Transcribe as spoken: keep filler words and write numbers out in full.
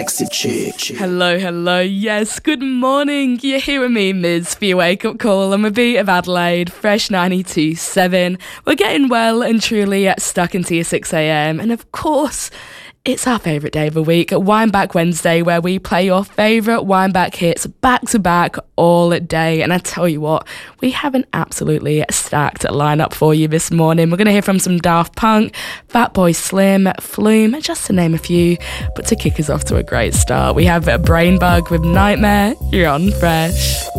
sexy chick. Hello, hello, yes, good morning. You're here with me, Miz, for your wake-up call on the beat of Adelaide, Fresh ninety-two point seven. We're getting well and truly stuck into your six a.m. and of course, it's our favourite day of the week, Wineback Wednesday, where we play your favourite Wineback hits back-to-back all day. And I tell you what, we have an absolutely stacked lineup for you this morning. We're going to hear from some Daft Punk, Fatboy Slim, Flume, just to name a few. But to kick us off to a great start, we have Brainbug with Nightmare. You're on Fresh.